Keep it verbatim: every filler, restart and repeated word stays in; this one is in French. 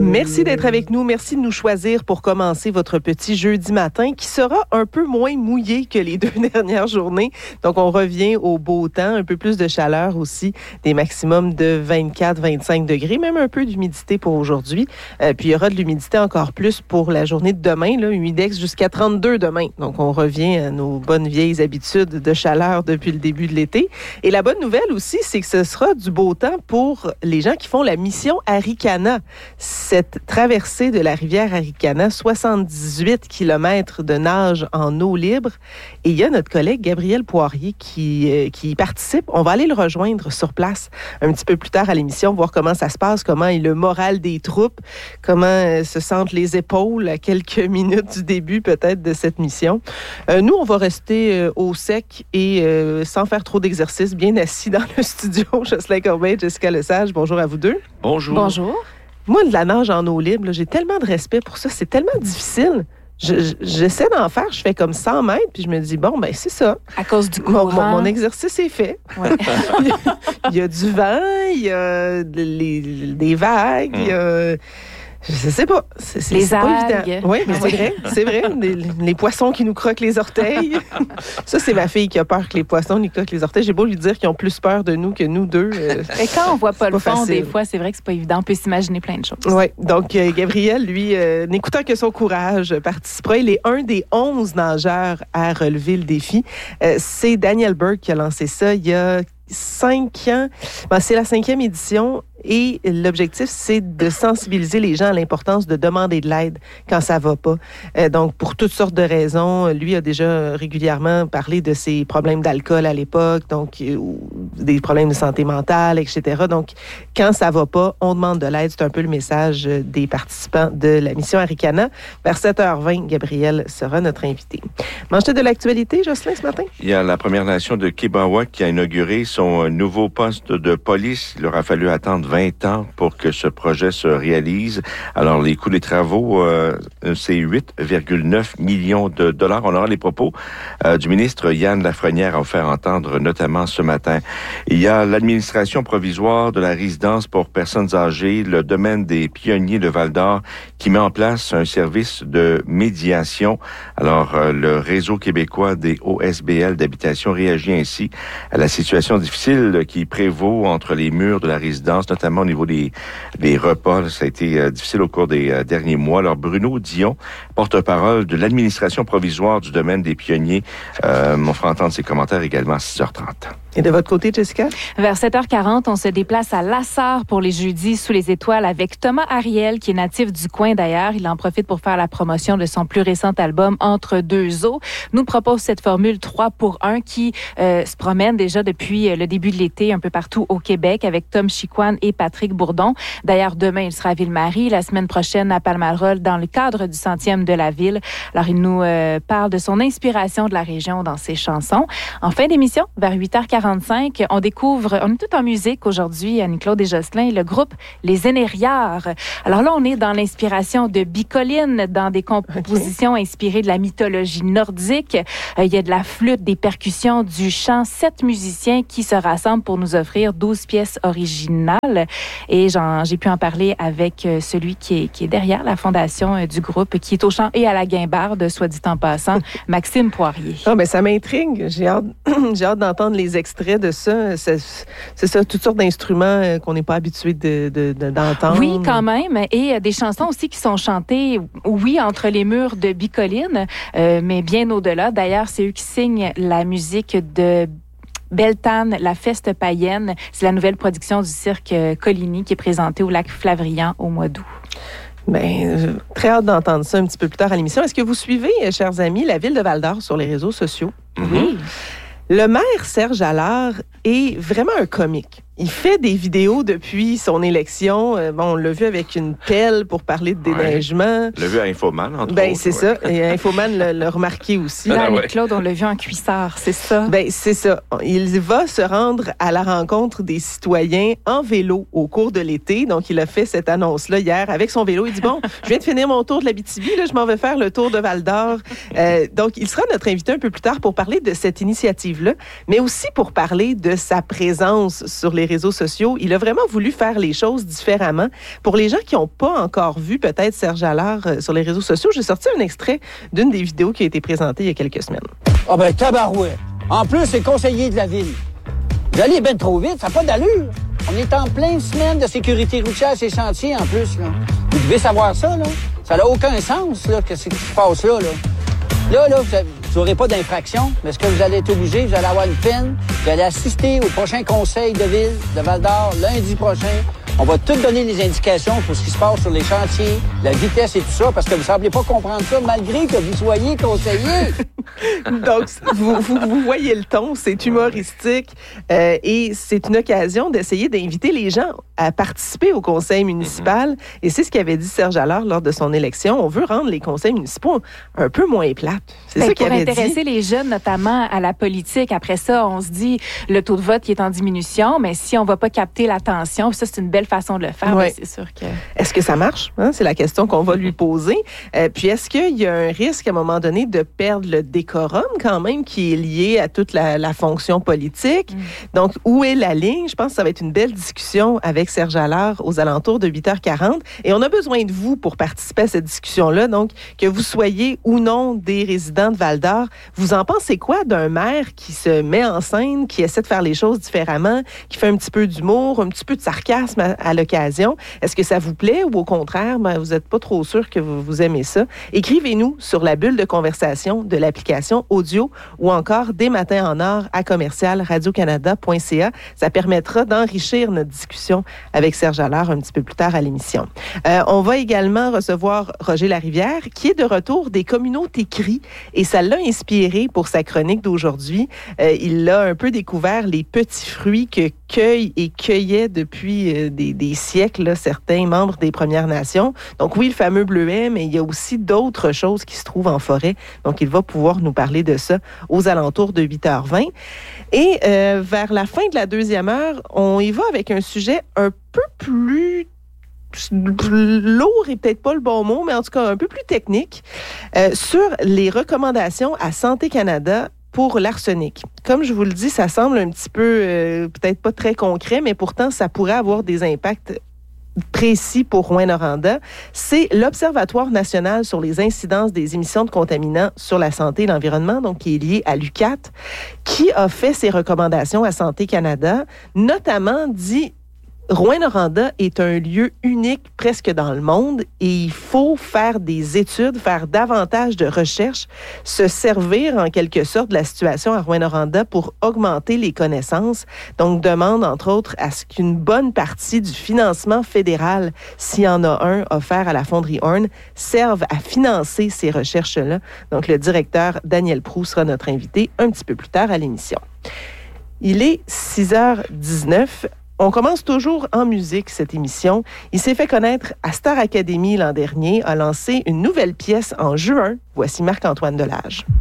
Merci d'être avec nous. Merci de nous choisir pour commencer votre petit jeudi matin qui sera un peu moins mouillé que les deux dernières journées. Donc, on revient au beau temps, un peu plus de chaleur aussi, des maximums de vingt-quatre à vingt-cinq degrés, même un peu d'humidité pour aujourd'hui. Euh, puis, il y aura de l'humidité encore plus pour la journée de demain, là, humidex jusqu'à trente-deux demain. Donc, on revient à nos bonnes vieilles habitudes de chaleur depuis le début de l'été. Et la bonne nouvelle aussi, c'est que ce sera du beau temps pour les gens qui font la mission Arikana. Cette traversée de la rivière Arikana, soixante-dix-huit kilomètres de nage en eau libre. Et il y a notre collègue Gabriel Poirier qui, euh, qui y participe. On va aller le rejoindre sur place un petit peu plus tard à l'émission, voir comment ça se passe, comment est le moral des troupes, comment euh, se sentent les épaules à quelques minutes du début peut-être de cette mission. Euh, nous, on va rester euh, au sec et euh, sans faire trop d'exercice, bien assis dans le studio. Jocelyn Corbeil, Jessica Lesage, bonjour à vous deux. Bonjour. Bonjour. Moi, de la nage en eau libre, là, j'ai tellement de respect pour ça. C'est tellement difficile. Je, je, j'essaie d'en faire, je fais comme cent mètres, puis je me dis, bon, ben c'est ça. À cause du courant. Mon, mon, mon exercice est fait. Ouais. il, y a, il y a du vent, il y a de, les, des vagues, il y a... Je sais pas. C'est, c'est, les c'est algues. Pas évident. Oui, mais c'est vrai. C'est vrai. Les, les poissons qui nous croquent les orteils. Ça, c'est ma fille qui a peur que les poissons nous croquent les orteils. J'ai beau lui dire qu'ils ont plus peur de nous que nous deux. Euh, Et quand on voit pas le pas fond, facile. des fois, c'est vrai que c'est pas évident. On peut s'imaginer plein de choses. Oui. Donc, euh, Gabriel, lui, euh, n'écoutant que son courage, participera. Il est un des onze nageurs à relever le défi. Euh, c'est Daniel Burke qui a lancé ça il y a cinq ans. Ben, c'est la cinquième édition. Et l'objectif, c'est de sensibiliser les gens à l'importance de demander de l'aide quand ça va pas. Euh, donc, pour toutes sortes de raisons, lui a déjà régulièrement parlé de ses problèmes d'alcool à l'époque, donc euh, des problèmes de santé mentale, et cetera. Donc, quand ça va pas, on demande de l'aide. C'est un peu le message des participants de la mission Arikana. Vers sept heures vingt, Gabriel sera notre invité. Manchette de l'actualité, Jocelyn, ce matin? Il y a la Première Nation de Kibawa qui a inauguré son nouveau poste de police. Il leur a fallu attendre vingt ans pour que ce projet se réalise. Alors, les coûts des travaux, euh, c'est huit virgule neuf millions de dollars. On aura les propos euh, du ministre Yann Lafrenière à faire entendre, notamment ce matin. Il y a l'administration provisoire de la résidence pour personnes âgées, le domaine des pionniers de Val-d'Or, qui met en place un service de médiation. Alors, euh, le réseau québécois des O S B L d'habitation réagit ainsi à la situation difficile qui prévaut entre les murs de la résidence, notamment au niveau des, des repas. Ça a été euh, difficile au cours des euh, derniers mois. Alors, Bruno Dion, porte-parole de l'administration provisoire du domaine des pionniers, euh, on fera entendre ses commentaires également à six heures trente. Et de votre côté, Jessica? Vers sept heures quarante, on se déplace à Lassar pour les jeudis sous les étoiles avec Thomas Ariel, qui est natif du coin d'ailleurs. Il en profite pour faire la promotion de son plus récent album Entre deux eaux. Nous propose cette formule trois pour un qui euh, se promène déjà depuis le début de l'été un peu partout au Québec avec Tom Chicoine et Patrick Bourdon. D'ailleurs, demain, il sera à Ville-Marie, la semaine prochaine à Palmarol dans le cadre du centième de la ville. Alors, il nous euh, parle de son inspiration de la région dans ses chansons. En fin d'émission, vers huit heures quarante-cinq, on découvre, on est tout en musique aujourd'hui, Annie-Claude et Jocelyn, le groupe Les Énériards. Alors là, on est dans l'inspiration de Bicoline, dans des compositions okay. inspirées de la mythologie nordique. Euh, il y a de la flûte, des percussions, du chant, sept musiciens qui se rassemblent pour nous offrir douze pièces originales. Et j'en, j'ai pu en parler avec celui qui est, qui est derrière la fondation du groupe, qui est au chant et à la guimbarde, soit dit en passant, Maxime Poirier. Ah, ben ça m'intrigue. J'ai hâte, j'ai hâte d'entendre les extraits de ça. C'est, c'est ça, toutes sortes d'instruments qu'on n'est pas habitué de, de, de, d'entendre. Oui, quand même. Et des chansons aussi qui sont chantées, oui, entre les murs de Bicoline, euh, mais bien au-delà. D'ailleurs, c'est eux qui signent la musique de Beltane, la feste païenne. C'est la nouvelle production du cirque Coligny qui est présentée au lac Flavrian au mois d'août. Bien, très hâte d'entendre ça un petit peu plus tard à l'émission. Est-ce que vous suivez, chers amis, la ville de Val-d'Or sur les réseaux sociaux? Mm-hmm. Oui. Le maire Serge Allard est vraiment un comique. Il fait des vidéos depuis son élection. Euh, bon, on l'a vu avec une pelle pour parler de déneigement. Ouais. On l'a vu à Infoman, entre ben, autres. c'est ouais. ça. Et Infoman l'a, l'a remarqué aussi. Là, ah, ouais. Claude, on l'a vu en cuissard, c'est ça? Ben, c'est ça. Il va se rendre à la rencontre des citoyens en vélo au cours de l'été. Donc, il a fait cette annonce-là hier avec son vélo. Il dit, bon, je viens de finir mon tour de l'Abitibi. Là, je m'en vais faire le tour de Val-d'Or. Euh, donc, il sera notre invité un peu plus tard pour parler de cette initiative-là, mais aussi pour parler de sa présence sur les réseaux sociaux. Il a vraiment voulu faire les choses différemment. Pour les gens qui n'ont pas encore vu peut-être Serge Allard euh, sur les réseaux sociaux, j'ai sorti un extrait d'une des vidéos qui a été présentée il y a quelques semaines. Ah ben tabarouette! En plus, c'est conseiller de la ville. Vous allez bien trop vite, ça n'a pas d'allure. On est en pleine semaine de sécurité routière à ces chantiers en plus, là. Vous devez savoir ça, là. Ça n'a aucun sens, là, que ce qui se passe là, là. Là, là, vous n'aurez pas d'infraction, mais ce que vous allez être obligé, vous allez avoir une peine. Vous allez assister au prochain conseil de ville de Val-d'Or lundi prochain. On va tout donner les indications pour ce qui se passe sur les chantiers, la vitesse et tout ça, parce que vous ne semblez pas comprendre ça, malgré que vous soyez conseiller. Donc, vous, vous, vous voyez le ton, c'est humoristique euh, et c'est une occasion d'essayer d'inviter les gens à participer au conseil municipal. Et c'est ce qu'avait dit Serge Allard lors de son élection. On veut rendre les conseils municipaux un peu moins plates. C'est ben, ça qu'il avait dit. Pour intéresser les jeunes, notamment à la politique. Après ça, on se dit, le taux de vote qui est en diminution, mais si on ne va pas capter l'attention, ça, c'est une belle façon de le faire. Ouais. Ben, c'est sûr que... Est-ce que ça marche? Hein? C'est la question qu'on va lui poser. Euh, puis est-ce qu'il y a un risque à un moment donné de perdre le décorum quand même qui est lié à toute la, la fonction politique? Mm. Donc, où est la ligne? Je pense que ça va être une belle discussion avec Serge Allard aux alentours de huit heures quarante. Et on a besoin de vous pour participer à cette discussion-là. Donc, que vous soyez ou non des résidents de Val-d'Or, vous en pensez quoi d'un maire qui se met en scène, qui essaie de faire les choses différemment, qui fait un petit peu d'humour, un petit peu de sarcasme à, à l'occasion? Est-ce que ça vous plaît ou au contraire, ben, vous n'êtes pas trop sûr que vous, vous aimez ça? Écrivez-nous sur la bulle de conversation de l'application audio ou encore dès matin en or à commercial radio canada point c a. Ça permettra d'enrichir notre discussion avec Serge Allard un petit peu plus tard à l'émission. Euh, on va également recevoir Roger Larivière qui est de retour des communautés cris et ça l'a inspiré pour sa chronique d'aujourd'hui. Euh, il a un peu découvert les petits fruits que cueillent et cueillaient depuis euh, des, des siècles là, certains membres des Premières Nations. Donc oui, le fameux bleuet, mais il y a aussi d'autres choses qui se trouvent en forêt. Donc il va pouvoir nous parler de ça aux alentours de huit heures vingt. Et euh, vers la fin de la deuxième heure, on y va avec un sujet un peu plus lourd et peut-être pas le bon mot, mais en tout cas un peu plus technique, euh, sur les recommandations à Santé Canada pour l'arsenic. Comme je vous le dis, ça semble un petit peu, euh, peut-être pas très concret, mais pourtant, ça pourrait avoir des impacts précis pour Rouyn-Noranda. C'est l'Observatoire national sur les incidences des émissions de contaminants sur la santé et l'environnement, donc qui est lié à l'U Q A T, qui a fait ses recommandations à Santé Canada, notamment dit Rouyn-Noranda est un lieu unique presque dans le monde et il faut faire des études, faire davantage de recherches, se servir en quelque sorte de la situation à Rouyn-Noranda pour augmenter les connaissances. Donc, demande entre autres à ce qu'une bonne partie du financement fédéral, s'il y en a un offert à la Fonderie Horn, serve à financer ces recherches-là. Donc, le directeur Daniel Proulx sera notre invité un petit peu plus tard à l'émission. Il est six heures dix-neuf. On commence toujours en musique, cette émission. Il s'est fait connaître à Star Academy l'an dernier, a lancé une nouvelle pièce en juin. Voici Marc-Antoine Delage.